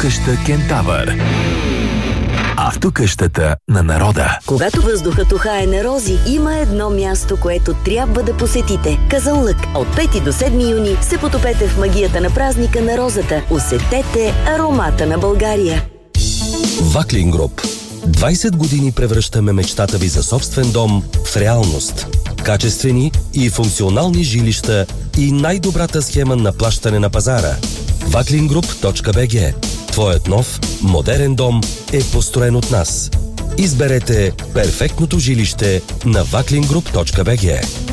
Автокъща Кентавър. Автокъщата на народа. Когато въздухът ухае на рози, има едно място, което трябва да посетите. Казанлък. От 5 до 7 юни се потопете в магията на празника на розата. Усетете аромата на България. Ваклин Груп. 20 години превръщаме мечтата ви за собствен дом в реалност. Качествени и функционални жилища и най-добрата схема на плащане на пазара. Vaklingroup.bg. Твоят нов, модерен дом е построен от нас. Изберете перфектното жилище на Vaklingroup.bg.